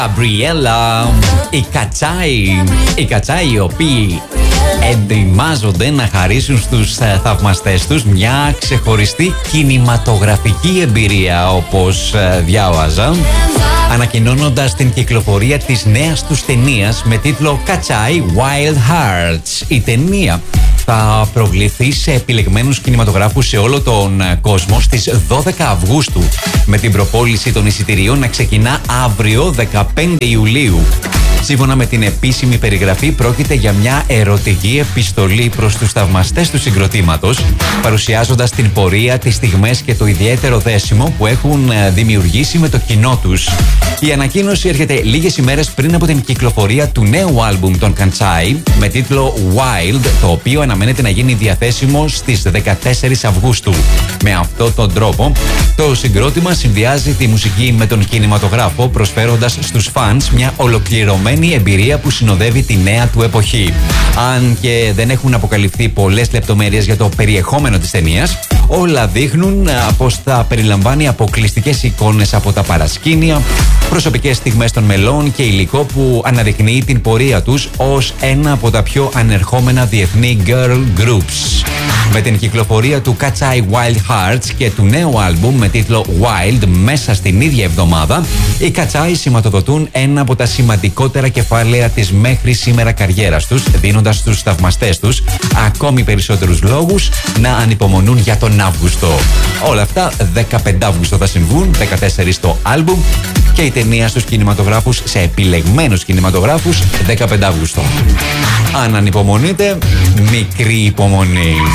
Αμπριέλα, οι Κατσάοι οι οποίοι ετοιμάζονται να χαρίσουν στους θαυμαστές τους μια ξεχωριστή κινηματογραφική εμπειρία, όπως διάβαζα, ανακοινώνοντας την κυκλοφορία της νέας τους ταινίας με τίτλο Κατσάι Wild Hearts. Η ταινία θα προβληθεί σε επιλεγμένους κινηματογράφους σε όλο τον κόσμο στις 12 Αυγούστου, με την προπόληση των εισιτηρίων να ξεκινά αύριο 15 Ιουλίου. Σύμφωνα με την επίσημη περιγραφή, πρόκειται για μια ερωτική επιστολή προς τους θαυμαστές του συγκροτήματος, παρουσιάζοντας την πορεία, τις στιγμές και το ιδιαίτερο δέσιμο που έχουν δημιουργήσει με το κοινό τους. Η ανακοίνωση έρχεται λίγες ημέρες πριν από την κυκλοφορία του νέου άλμπουμ των Κατσάι με τίτλο Wild, το οποίο αναμένεται να γίνει διαθέσιμο στις 14 Αυγούστου. Με αυτόν τον τρόπο, το συγκρότημα συνδυάζει τη μουσική με τον κινηματογράφο, προσφέροντας στους φανς μια ολοκληρωμένη εμπειρία που συνοδεύει τη νέα του εποχή. Αν και δεν έχουν αποκαλυφθεί πολλές λεπτομέρειες για το περιεχόμενο της ταινίας, όλα δείχνουν πως θα περιλαμβάνει αποκλειστικές εικόνες από τα παρασκήνια, προσωπικές στιγμές των μελών και υλικό που αναδεικνύει την πορεία τους ως ένα από τα πιο ανερχόμενα διεθνή girl groups. Με την κυκλοφορία του Κατσάι Wild Hearts και του νέου άλμπουμ με τίτλο Wild μέσα στην ίδια εβδομάδα, οι Κατσάι σηματοδοτούν ένα από τα σημαντικότερα κεφάλαια της μέχρι σήμερα καριέρας τους, δίνοντας στους θαυμαστές τους ακόμη περισσότερους λόγους να ανυπομονούν για τον Αύγουστο. Όλα αυτά 15 Αύγουστο θα συμβούν, 14 το άλμπουμ και η ταινία στους κινηματογράφους, σε επιλεγμένους κινηματογράφους, 15 Αύγουστο. Αν ανυπομονείτε, μικρή υπομονή.